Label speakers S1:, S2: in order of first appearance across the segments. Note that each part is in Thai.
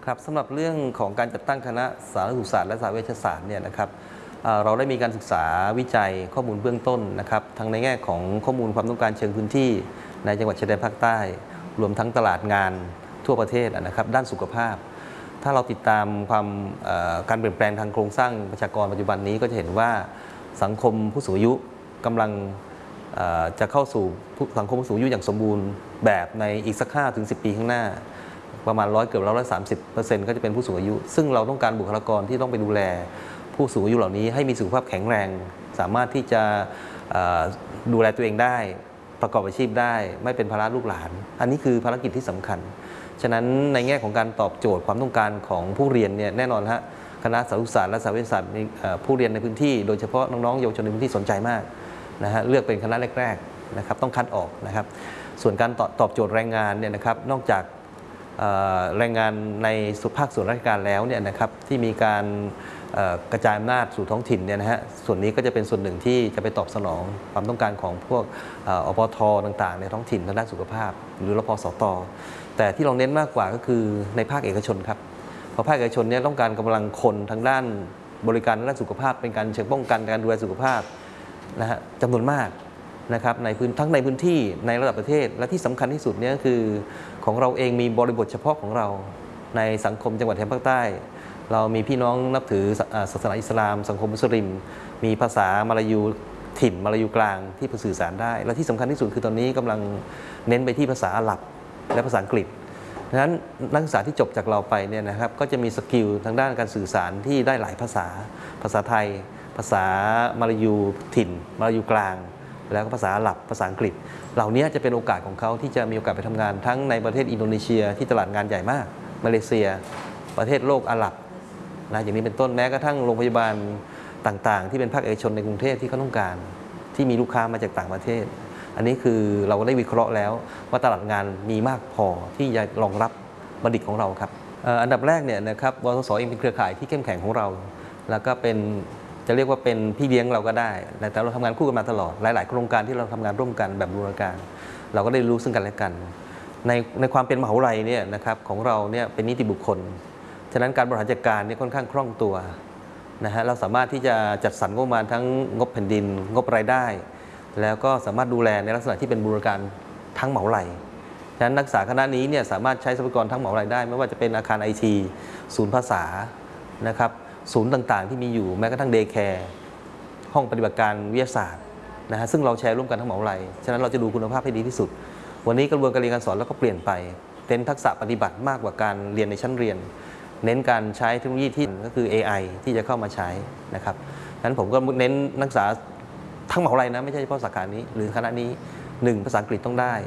S1: ครับสำหรับเรื่องของการจัดตั้งคณะสาธารณสุขศาสตร์และสาธารณเวชศาสตร์เนี่ยนะครับเราได้มีการศึกษาวิจัยข้อมูลเบื้องต้นนะครับทั้งในแง่ของข้อมูลความต้องการเชิงพื้นที่ในจังหวัดชายแดนภาคใต้รวมทั้งตลาดงานทั่วประเทศนะครับด้านสุขภาพถ้าเราติดตามการเปลี่ยนแปลงทางโครงสร้างประชากรปัจจุบันนี้ก็จะเห็นว่าสังคมผู้สูงอายุกำลังจะเข้าสู่สังคมผู้สูงอายุอย่างสมบูรณ์แบบในอีกสัก 5-10 ปีข้างหน้าประมาณเกือบ130%ก็จะเป็นผู้สูงอายุซึ่งเราต้องการบุคลากรที่ต้องไปดูแลผู้สูงอายุเหล่านี้ให้มีสุขภาพแข็งแรงสามารถที่จะดูแลตัวเองได้ประกอบอาชีพได้ไม่เป็นภาระลูกหลานอันนี้คือภารกิจที่สำคัญฉะนั้นในแง่ของการตอบโจทย์ความต้องการของผู้เรียนเนี่ยแน่นอนฮะคณะสาธารณสุขศาสตร์และสาธารณเวชศาสตร์ผู้เรียนในพื้นที่โดยเฉพาะน้องๆเยาวชนในพื้นที่สนใจมากนะฮะเลือกเป็นคณะแรกๆนะครับต้องคัดออกนะครับส่วนการตอบโจทย์แรงงานเนี่ยนะครับนอกจากแรงงานในภาคส่วนราชการแล้วเนี่ยนะครับที่มีการกระจายอำนาจสู่ท้องถิ่นเนี่ยนะฮะส่วนนี้ก็จะเป็นส่วนหนึ่งที่จะไปตอบสนองความต้องการของพวกอปท.ต่างๆในท้องถิ่นทางด้านสุขภาพหรือรพสต.แต่ที่เราเน้นมากกว่าก็คือในภาคเอกชนครับเพราะภาคเอกชนเนี่ยต้องการกำลังคนทางด้านบริการทางด้านสุขภาพเป็นการเชิงป้องกันการดูแลสุขภาพนะฮะจำนวนมากนะครับทั้งในพื้นที่ในระดับประเทศและที่สำคัญที่สุดเนี่ยคือของเราเองมีบริบทเฉพาะของเราในสังคมจังหวัดชายแดนภาคใต้เรามีพี่น้องนับถือศาสนาอิสลามสังคมมุสลิมมีภาษามลายูถิ่นมลายูกลางที่สื่อสารได้และที่สำคัญที่สุดคือตอนนี้กำลังเน้นไปที่ภาษาอาหรับและภาษาอังกฤษดังนั้นนักศึกษาที่จบจากเราไปเนี่ยนะครับก็จะมีสกิลทางด้านการสื่อสารที่ได้หลายภาษาภาษาไทยภาษามลายูถิ่นมลายูกลางแล้วก็ภาษาอาหรับภาษาอังกฤษเหล่านี้จะเป็นโอกาสของเขาที่จะมีโอกาสไปทำงานทั้งในประเทศอินโดนีเซียที่ตลาดงานใหญ่มากมาเลเซียประเทศโลกอาหรับนะอย่างนี้เป็นต้นแม้กระทั่งโรงพยาบาลต่างๆที่เป็นภาคเอกชนในกรุงเทพที่เขาต้องการที่มีลูกค้ามาจากต่างประเทศอันนี้คือเราได้วิเคราะห์แล้วว่าตลาดงานมีมากพอที่จะรองรับบัณฑิตของเราครับอันดับแรกเนี่ยนะครับวสส.เองเป็นเครือข่ายที่เข้มแข็งของเราแล้วก็เป็นจะเรียกว่าเป็นพี่เลี้ยงเราก็ได้แต่เราทำงานคู่กันมาตลอดหลายๆโครงการที่เราทำงานร่วมกันแบบบูรณาการเราก็ได้รู้ซึ่งกันและกันในความเป็นมหาวิทยาลัยเนี่ยนะครับของเราเนี่ยเป็นนิติบุคคลฉะนั้นการบริหารจัดการเนี่ยค่อนข้างคล่องตัวนะฮะเราสามารถที่จะจัดสรรงบประมาณทั้งงบแผ่นดินงบรายได้แล้วก็สามารถดูแลในลักษณะที่เป็นบูรณาการทั้งมหาวิทยาลัยฉะนั้นนักศึกษาคณะนี้เนี่ยสามารถใช้ทรัพยากรทั้งมหาวิทยาลัยได้ไม่ว่าจะเป็นอาคาร IT ศูนย์ภาษานะครับศูนย์ต่างๆที่มีอยู่แม้กระทั่งเดย์แคร์ห้องปฏิบัติการวิทยาศาสตร์นะฮะซึ่งเราแชร์ร่วมกันทั้งมหาวิทยาลัยฉะนั้นเราจะดูคุณภาพให้ดีที่สุดวันนี้กระบวนการเรียนการสอนแล้วก็เปลี่ยนไปเน้นทักษะปฏิบัติมากกว่าการเรียนในชั้นเรียนเน้นการใช้เทคโนโลยีที่ก็คือ AI ที่จะเข้ามาใช้นะครับฉะนั้นผมก็เน้นนักศึกษาทั้งมหาวิทยาลัยนะไม่ใช่เฉพาะสาขานี้หรือคณะนี้1ภาษาอังกฤษต้องได้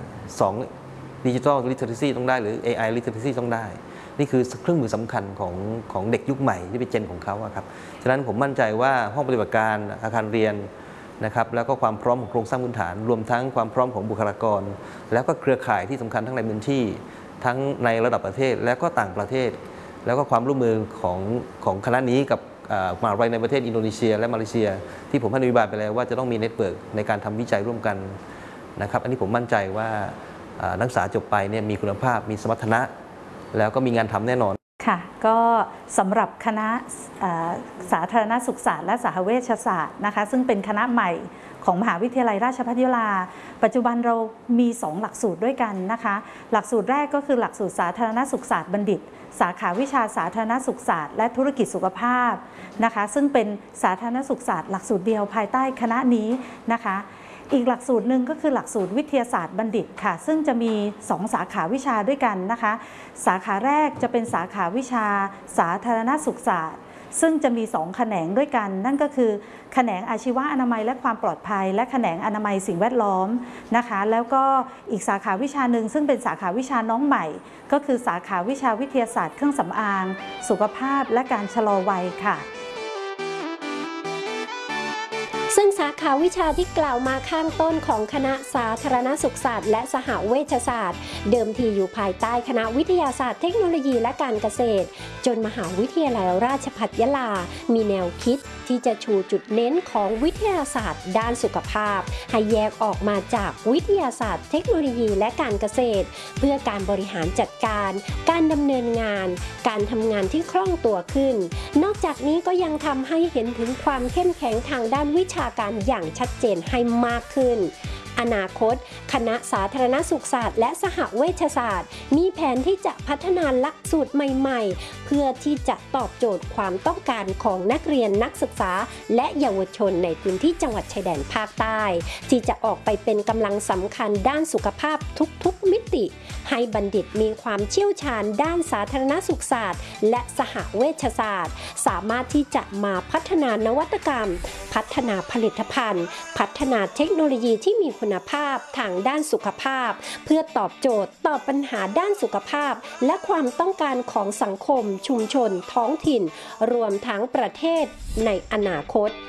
S1: 2ดิจิทัลลิเทอเรซีต้องได้หรือ AI ลิเทอเรซีต้องได้นี่คือเครื่องมือสำคัญของเด็กยุคใหม่ที่เป็นเจนของเขาครับฉะนั้นผมมั่นใจว่าห้องปฏิบัติการอาคารเรียนนะครับแล้วก็ความพร้อมของโครงสร้างพื้นฐานรวมทั้งความพร้อมของบุคลากรแล้วก็เครือข่ายที่สำคัญทั้งในพื้นที่ทั้งในระดับประเทศและก็ต่างประเทศแล้วก็ความร่วมมือของคณะนี้กับมหาวิทยาลัยในประเทศอินโดนีเซียและมาเลเซียที่ผมให้นโยบายไปแล้วว่าจะต้องมีเน็ตเวิร์กในการทำวิจัยร่วมกันนะครับอันนี้ผมมั่นใจว่านักศึกษาจบไปเนี่ยมีคุณภาพมีสมรรถนะแล้วก็มีงานทำแน่นอน
S2: ค่ะก็สำหรับคณะสาธารณสุขศาสตร์และสาธารณเวชศาสตร์นะคะซึ่งเป็นคณะใหม่ของมหาวิทยาลัยราชภัฏยะลาปัจจุบันเรามี2หลักสูตรด้วยกันนะคะหลักสูตรแรกก็คือหลักสูตรสาธารณสุขศาสตร์บัณฑิตสาขาวิชาสาธารณสุขศาสตร์และธุรกิจสุขภาพนะคะซึ่งเป็นสาธารณสุขศาสตร์หลักสูตรเดียวภายใต้คณะนี้นะคะอีกหลักสูตรหนึ่งก็คือหลักสูตรวิทยาศาสตร์บัณฑิตค่ะซึ่งจะมี2สาขาวิชาด้วยกันนะคะสาขาแรกจะเป็นสาขาวิชาสาธารณสุขศาสตร์ซึ่งจะมี2แขนงด้วยกันนั่นก็คือแขนงอาชีวะอนามัยและความปลอดภัยและแขนงอนามัยสิ่งแวดล้อมนะคะแล้วก็อีกสาขาวิชาหนึ่งซึ่งเป็นสาขาวิชาน้องใหม่ก็คือสาขาวิชาวิทยาศาสตร์เครื่องสำอางสุขภาพและการชะลอวัยค่ะ
S3: สซึ่งสาขาวิชาที่กล่าวมาข้างต้นของคณะสาธารณสุขศาสตร์และสหเวชศาสตร์เดิมทีอยู่ภายใต้คณะวิทยาศาสตร์เทคโนโลยีและการเกษตรจนมหาวิทยาลัยราชภัฏยะลามีแนวคิดที่จะชูจุดเน้นของวิทยาศาสตร์ด้านสุขภาพให้แยกออกมาจากวิทยาศาสตร์เทคโนโลยีและการเกษตรเพื่อการบริหารจัดการการดำเนินงานการทำงานที่คล่องตัวขึ้นนอกจากนี้ก็ยังทำให้เห็นถึงความเข้มแข็งทางด้านวิชาการอย่างชัดเจนให้มากขึ้นอนาคตคณะสาธารณสุขศาสตร์และสหเวชศาสตร์มีแผนที่จะพัฒนาหลักสูตรใหม่ๆเพื่อที่จะตอบโจทย์ความต้องการของนักเรียนนักศึกษาและเยาวชนในพื้นที่จังหวัดชายแดนภาคใต้ที่จะออกไปเป็นกำลังสำคัญด้านสุขภาพทุกๆมิติให้บัณฑิตมีความเชี่ยวชาญด้านสาธารณสุขศาสตร์และสหเวชศาสตร์สามารถที่จะมาพัฒนานวัตกรรมพัฒนาผลิตภัณฑ์พัฒนาเทคโนโลยีที่มีคุณภาพทางด้านสุขภาพเพื่อตอบโจทย์ต่อปัญหาด้านสุขภาพและความต้องการของสังคมชุมชนท้องถิ่นรวมทั้งประเทศในอนาคต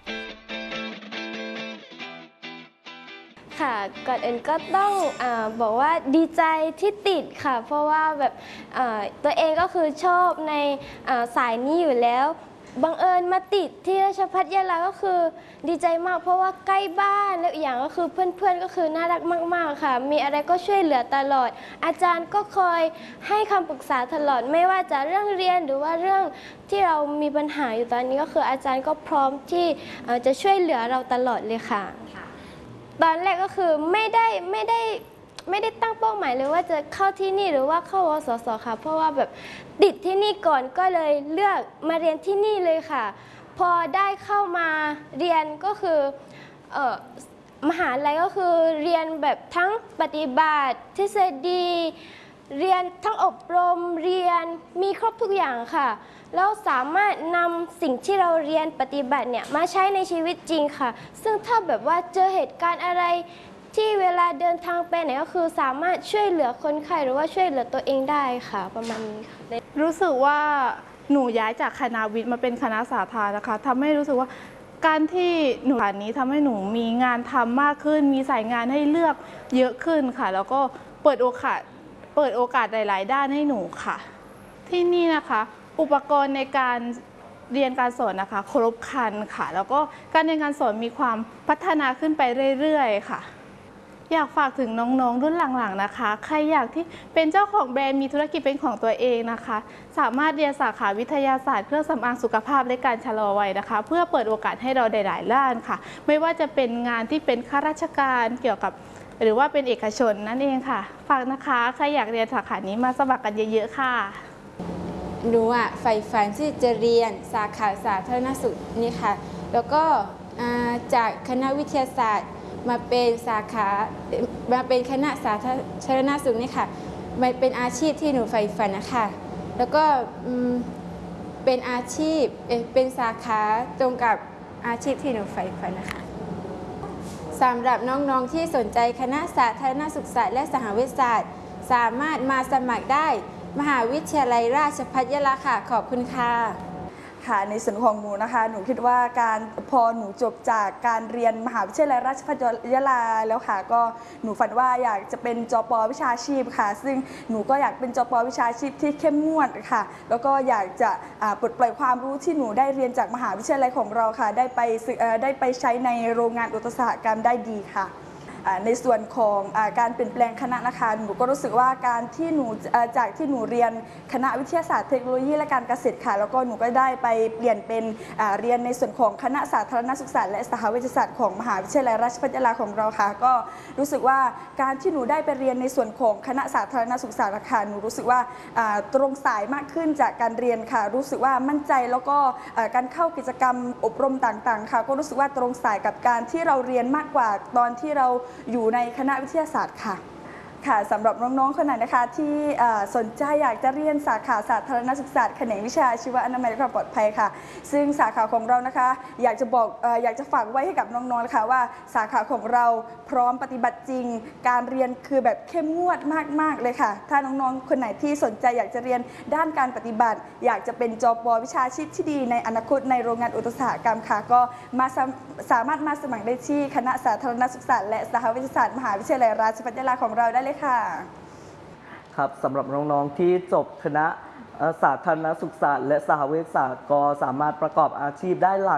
S4: ค่ะก่อนอื่นก็ต้องบอกว่าดีใจที่ติดค่ะเพราะว่าแบบตัวเองก็คือชอบในสายนี้อยู่แล้วบังเอิญมาติดที่ราชภัฏยะลาก็คือดีใจมากเพราะว่าใกล้บ้านแล้วอีกอย่างก็คือเพื่อนๆก็คือน่ารักมากๆค่ะมีอะไรก็ช่วยเหลือตลอดอาจารย์ก็คอยให้คำปรึกษาตลอดไม่ว่าจะเรื่องเรียนหรือว่าเรื่องที่เรามีปัญหาอยู่ตอนนี้ก็คืออาจารย์ก็พร้อมที่จะช่วยเหลือเราตลอดเลยค่ะตอนแรกก็คือไม่ได้ตั้งเป้าหมายเลยว่าจะเข้าที่นี่หรือว่าเข้าวสสค่ะเพราะว่าแบบติดที่นี่ก่อนก็เลยเลือกมาเรียนที่นี่เลยค่ะพอได้เข้ามาเรียนก็คือมหาลัยก็คือเรียนแบบทั้งปฏิบัติทฤษฎีเรียนทั้งอบรมเรียนมีครบทุกอย่างค่ะแล้วสามารถนำสิ่งที่เราเรียนปฏิบัติเนี่ยมาใช้ในชีวิตจริงค่ะซึ่งถ้าแบบว่าเจอเหตุการณ์อะไรที่เวลาเดินทางไปไหนก็คือสามารถช่วยเหลือคนไข้หรือว่าช่วยเหลือตัวเองได้ค่ะประมาณนี้ค่ะ
S5: รู้สึกว่าหนูย้ายจากคณะวิทย์มาเป็นคณะสาธารณนะคะทำให้รู้สึกว่าการที่หนูฐานนี้ทำให้หนูมีงานทำมากขึ้นมีสายงานให้เลือกเยอะขึ้นค่ะแล้วก็เปิดโอกาสหลายๆด้านให้หนูค่ะที่นี่นะคะอุปกรณ์ในการเรียนการสอนนะคะครบครันค่ะแล้วก็การเรียนการสอนมีความพัฒนาขึ้นไปเรื่อยๆค่ะอยากฝากถึงน้องๆรุ่นหลังๆนะคะใครอยากที่เป็นเจ้าของแบรนด์มีธุรกิจเป็นของตัวเองนะคะสามารถเรียนสาขาวิทยาศาสตร์เครื่องสำอางสุขภาพและการชะลอวัยนะคะเพื่อเปิดโอกาสให้เราหลายๆด้านค่ะไม่ว่าจะเป็นงานที่เป็นข้าราชการเกี่ยวกับหรือว่าเป็นเอกชนนั่นเองค่ะฝากนะคะใครอยากเรียนสาขานี้มาสมัครกันเยอะๆค่ะ
S6: หนูใฝ่ฝันที่จะเรียนสาขาสาธารณสุขนี่ค่ะแล้วก็จากคณะวิทยาศาสตร์มาเป็นคณะสาธารณสุขนี่ค่ะมันเป็นอาชีพที่หนูใฝ่ฝันนะคะแล้วก็เป็นอาชีพเป็นสาขาตรงกับอาชีพที่หนูใฝ่ฝันนะคะสำหรับน้องๆที่สนใจคณะสาธารณสุขศาสตร์และสหเวชศาสตร์สามารถมาสมัครได้มหาวิทยาลัยราชภัฏยะลาค่ะขอบคุณค่ะ
S7: ค่ะในส่วนของหนูนะคะหนูคิดว่าพอหนูจบจากการเรียนมหาวิทยาลัยราชภัฏยะลาแล้วค่ะก็หนูฝันว่าอยากจะเป็นจป.วิชาชีพค่ะซึ่งหนูก็อยากเป็นจป.วิชาชีพที่เข้มงวดค่ะแล้วก็อยากจะปลดปล่อยความรู้ที่หนูได้เรียนจากมหาวิทยาลัยของเราค่ะได้ไปใช้ในโรงงานอุตสาหกรรมได้ดีค่ะในส่วนของการเปลี่ยนแปลงคณะนะคะหนูก็รู้สึกว่าการที่หนูจากที่หนูเรียนคณะวิทยาศาสตร์เทคโนโลยีและการเกษตรค่ะแล้วก็หนูก็ได้ไปเปลี่ยนเป็นเรียนในส่วนของคณะสาธารณสุขศาสตร์และสหเวชศาสตร์ของมหาวิทยาลัยราชภัฏยะลาของเราค่ะก็รู้สึกว่าการที่หนูได้ไปเรียนในส่วนของคณะสาธารณสุขศาสตร์ค่ะหนูรู้สึกว่าตรงสายมากขึ้นจากการเรียนค่ะรู้สึกว่ามั่นใจแล้วก็การเข้ากิจกรรมอบรมต่างๆค่ะก็รู้สึกว่าตรงสายกับการที่เราเรียนมากกว่าตอนที่เราอยู่ในคณะวิทยาศาสตร์ค่ะค่ะสำหรับน้องๆคนไหนนะคะที่สนใจอยากจะเรียนสาขาสาธารณสุขศาสตร์แขนงวิชาชีวอนามัยและความปลอดภัยค่ะซึ่งสาขาของเรานะคะอยากจะฝากไว้ให้กับน้องๆนะคะว่าสาขาของเราพร้อมปฏิบัติจริงการเรียนคือแบบเข้มงวดมากๆเลยค่ะถ้าน้องๆคนไหนที่สนใจอยากจะเรียนด้านการปฏิบัติอยากจะเป็นจป.วิชาชีพที่ดีในอนาคตในโรงงานอุตสาหกรรมค่ะก็สามารถมาสมัครได้ที่คณะสาธารณสุขศาสตร์และสหวิทยาศาสตร์มหาวิทยาลัยราชภัฏยะลาของเราได้เลยค่ะ
S8: ครับสำหรับน้องๆที่จบคณะสาธารณสุขศาสตร์และสหวิทยาศาสตร์ก็สามารถประกอบอาชีพได้หลาก